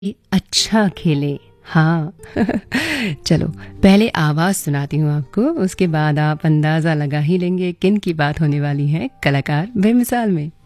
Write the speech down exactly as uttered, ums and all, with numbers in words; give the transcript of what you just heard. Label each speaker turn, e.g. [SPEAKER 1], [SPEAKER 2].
[SPEAKER 1] ये अच्छा खेले। हाँ। चलो, पहले आवाज़ सुनाती हूँ आपको, उसके बाद आप अंदाज़ा लगा ही लेंगे किन की बात होने वाली है कलाकार बेमिसाल में।